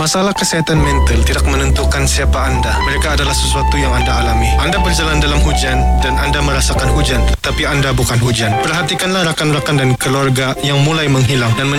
Masalah kesihatan mental tidak menentukan siapa anda. Mereka adalah sesuatu yang anda alami. Anda berjalan dalam hujan dan anda merasakan hujan, tapi anda bukan hujan. Perhatikanlah rakan-rakan dan keluarga yang mulai menghilang dan